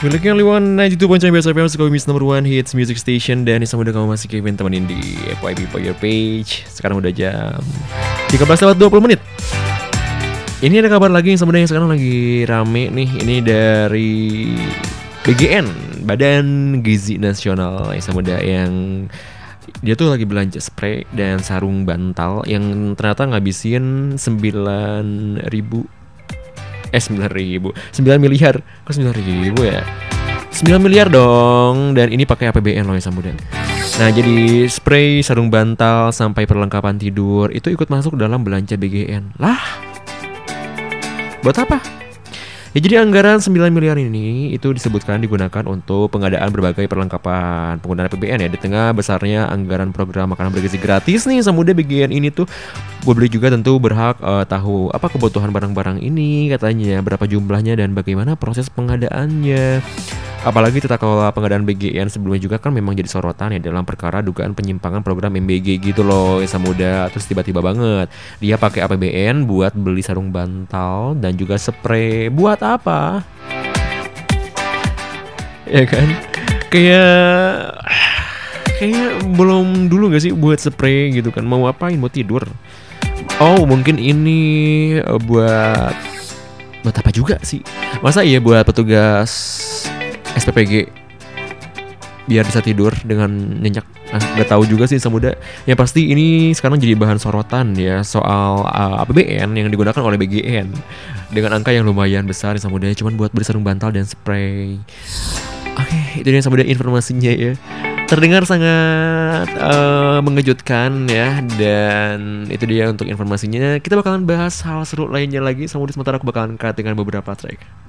Miliknya Liwan 92.9 BSFM Sukabumi number one hits music station. Dan sama udah kamu masih Kevin temenin di FYP for your page. Sekarang udah jam 13:20. Ini ada kabar lagi yang sebenarnya sekarang lagi rame nih. Ini dari BGN, Badan Gizi Nasional yang muda, yang dia tuh lagi belanja spray dan sarung bantal yang ternyata ngabisin 9 miliar. Kok 9 ribu ya? 9 miliar dong. Dan ini pakai APBN loh ya Sambudan. Nah, jadi spray, sarung bantal, sampai perlengkapan tidur itu ikut masuk dalam belanja BGN. Lah, buat apa? Ya, jadi anggaran 9 miliar ini itu disebutkan digunakan untuk pengadaan berbagai perlengkapan penggunaan APBN ya. Di tengah besarnya anggaran program makanan bergizi gratis nih Samuda, BGN ini tuh gue beli juga tentu berhak tahu apa kebutuhan barang-barang ini katanya, berapa jumlahnya dan bagaimana proses pengadaannya. Apalagi tata kelola pengadaan BGN sebelumnya juga kan memang jadi sorotan ya dalam perkara dugaan penyimpangan program MBG gitu loh ya Samuda. Terus tiba-tiba banget dia pakai APBN buat beli sarung bantal dan juga spray. Buat apa? Ya kan? Kayak belum dulu gak sih buat spray gitu kan? Mau apain? Mau tidur? Oh, mungkin ini buat apa juga sih? Masa iya buat petugas SPPG biar bisa tidur dengan nyenyak? Gak tahu juga sih Samuda. Yang pasti ini sekarang jadi bahan sorotan ya soal APBN yang digunakan oleh BGN dengan angka yang lumayan besar Samuda, cuman buat beli sarung bantal dan spray. Oke, itu dia Samuda informasinya ya. Terdengar sangat mengejutkan ya. Dan itu dia untuk informasinya. Kita bakalan bahas hal seru lainnya lagi Samuda, sementara aku bakalan cut dengan beberapa track.